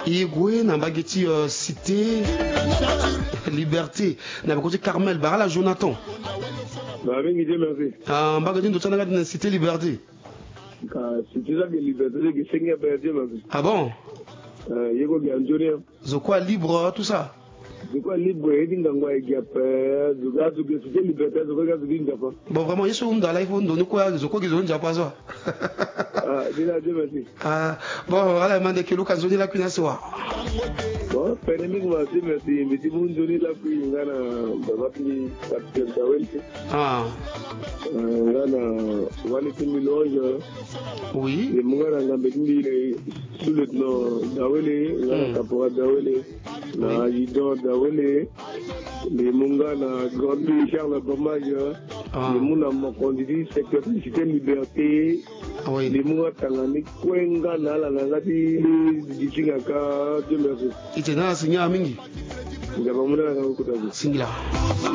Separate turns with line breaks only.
Igwe na bageti cité liberté na bagoti Carmel barala Jonathan.
Bah bien Dieu merci.
Ah bagoti ndo tsana na cité liberté.
Cité la liberté que Seigneur Dieu merci.
Ah bon?
Yego bianjoni.
Zokwa libre tout ça.
Zokwa libre edinga ngwa egiapa zugazu que cité liberté zugazu dinga pa.
Bon vraiment yeso unda live ndo ni kwa zokwa gizo nja pa so.
Dina Dieu merci.
Bon ala mande ke luka zoni la kuna so.
Bon, pandémique m'a dit merci, mais si vous donnez la pluie, on a un capitaine Dawel. On a un Wallet Miloge.
Oui.
Et moi, on a un sous-lieutenant Dawele, on a un caporal Dawele, on a un adjudant Dawele, les Munga, on a un grand Charles Bamage, les Mouna Mokondi, secteur publicité liberté. Les Munga Tangani, Kwenga, Nala, Nagati, Dichinaka, Dieu merci.
Ite na sinya mingi.
Ngabamuna na kutaji.
Singila.